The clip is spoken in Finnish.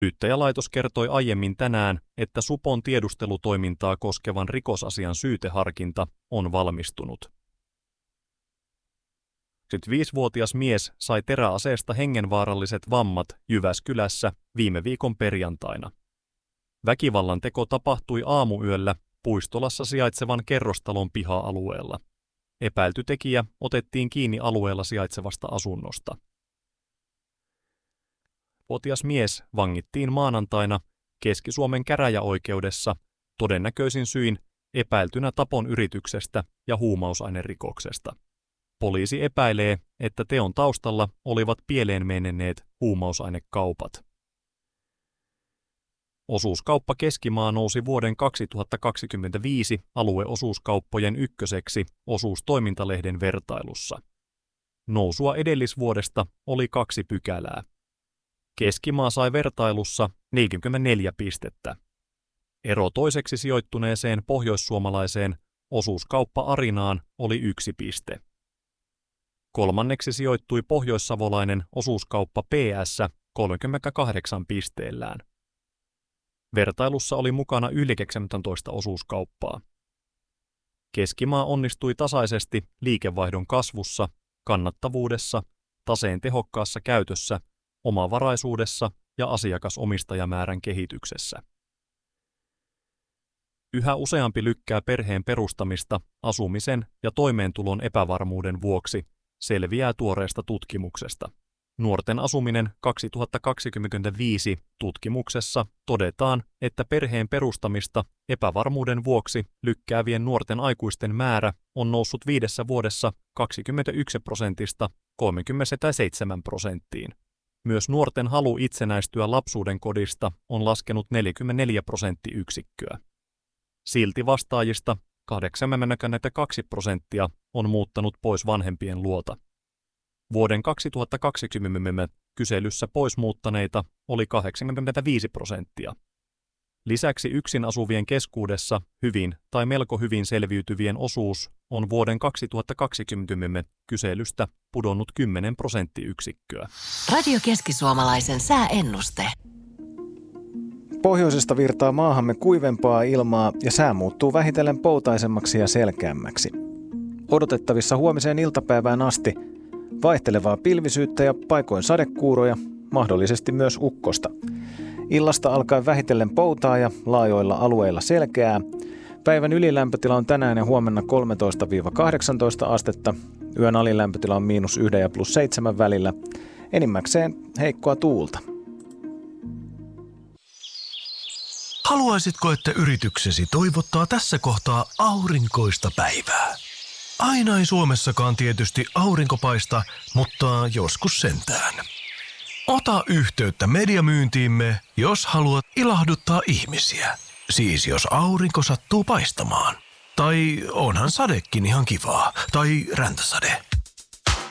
Syyttäjälaitos kertoi aiemmin tänään, että supon tiedustelutoimintaa koskevan rikosasian syyteharkinta on valmistunut. 25-vuotias mies sai teräaseesta hengenvaaralliset vammat Jyväskylässä viime viikon perjantaina. Väkivallan teko tapahtui aamuyöllä Puistolassa sijaitsevan kerrostalon piha-alueella. Epäilty tekijä otettiin kiinni alueella sijaitsevasta asunnosta. Vuotias mies vangittiin maanantaina Keski-Suomen käräjäoikeudessa todennäköisin syin epäiltynä tapon yrityksestä ja huumausainerikoksesta. Poliisi epäilee, että teon taustalla olivat pieleen menneet huumausainekaupat. Osuuskauppa Keskimaa nousi vuoden 2025 alueosuuskauppojen ykköseksi osuustoimintalehden vertailussa. Nousua edellisvuodesta oli 2 pykälää. Keskimaa sai vertailussa 44 pistettä. Ero toiseksi sijoittuneeseen pohjoissuomalaiseen osuuskauppa Arinaan oli 1 piste. Kolmanneksi sijoittui pohjoissavolainen osuuskauppa PS 38 pisteellään. Vertailussa oli mukana 19 osuuskauppaa. Keskimaa onnistui tasaisesti liikevaihdon kasvussa, kannattavuudessa, taseen tehokkaassa käytössä, omavaraisuudessa ja asiakasomistajamäärän kehityksessä. Yhä useampi lykkää perheen perustamista asumisen ja toimeentulon epävarmuuden vuoksi, selviää tuoreesta tutkimuksesta. Nuorten asuminen 2025 tutkimuksessa todetaan, että perheen perustamista epävarmuuden vuoksi lykkäävien nuorten aikuisten määrä on noussut 5 vuodessa 21% 37%. Myös nuorten halu itsenäistyä lapsuuden kodista on laskenut 44%. Silti vastaajista 82% on muuttanut pois vanhempien luota. Vuoden 2020 kyselyssä pois muuttaneita oli 85%. Lisäksi yksin asuvien keskuudessa hyvin tai melko hyvin selviytyvien osuus on vuoden 2020 kyselystä pudonnut 10%. Radio Keski-Suomalaisen sääennuste. Pohjoisesta virtaa maahamme kuivempaa ilmaa ja sää muuttuu vähitellen poutaisemmaksi ja selkeämmäksi. Odotettavissa huomiseen iltapäivään asti vaihtelevaa pilvisyyttä ja paikoin sadekuuroja, mahdollisesti myös ukkosta. Illasta alkaen vähitellen poutaa ja laajoilla alueilla selkeää. Päivän ylilämpötila on tänään ja huomenna 13-18 astetta. Yön alilämpötila on -1 ja +7 välillä. Enimmäkseen heikkoa tuulta. Haluaisitko, että yrityksesi toivottaa tässä kohtaa aurinkoista päivää? Aina ei Suomessakaan tietysti aurinko paista, mutta joskus sentään. Ota yhteyttä mediamyyntiimme, jos haluat ilahduttaa ihmisiä. Siis jos aurinko sattuu paistamaan. Tai onhan sadekin ihan kivaa. Tai räntäsade.